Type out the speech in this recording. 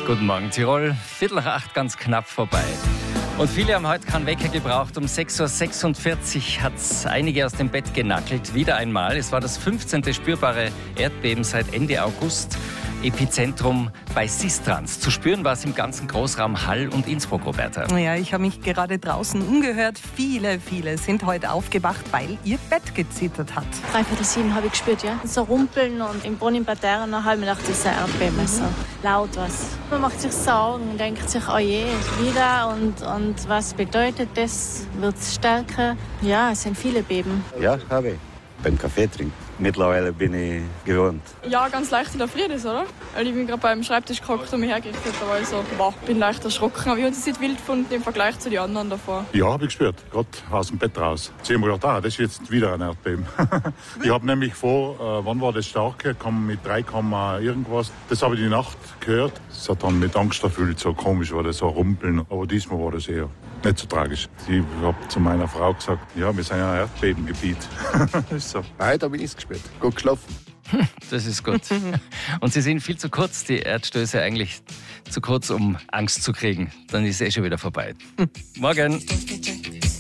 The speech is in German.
Guten Morgen, Tirol. 7:45, ganz knapp vorbei. Und viele haben heute keinen Wecker gebraucht. Um 6:46 Uhr hat es einige aus dem Bett genackelt. Wieder einmal. Es war das 15. spürbare Erdbeben seit Ende August. Epizentrum bei Sistrans. Zu spüren war es im ganzen Großraum Hall und Innsbruck, Roberta. Ja, ich habe mich gerade draußen umgehört. Viele sind heute aufgewacht, weil ihr Bett gezittert hat. 6:45 habe ich gespürt, ja. So rumpeln und im Brunnenparterre und dann habe ich mir gedacht, das ist ein Erdbeben. So laut was. Man macht sich Sorgen und denkt sich, oh je, wieder und was bedeutet das? Wird es stärker? Ja, es sind viele Beben. Ja, habe ich. Beim Kaffee trinken. Mittlerweile bin ich gewohnt. Ja, ganz leicht in der Früh, oder? Weil ich bin gerade beim Schreibtisch gehockt und mich hergerichtet. Da war ich so, bin leicht erschrocken. Aber ich habe es nicht wild gefunden im Vergleich zu den anderen davor. Ja, habe ich gespürt. Gerade aus dem Bett raus. Ich habe mir gedacht, das ist jetzt wieder ein Erdbeben. Ich habe nämlich wann war das starke? Kam mit 3, irgendwas. Das habe ich die Nacht gehört. Das hat dann mit Angst erfüllt, so komisch war das, so rumpeln. Aber diesmal war das eher nicht so tragisch. Ich habe zu meiner Frau gesagt, ja, wir sind ja ein Erdbebengebiet. Ist so. Heute habe ich nichts gespürt. Gut geschlafen. Das ist gut. Und sie sind viel zu kurz, die Erdstöße eigentlich zu kurz, um Angst zu kriegen. Dann ist es schon wieder vorbei. Morgen.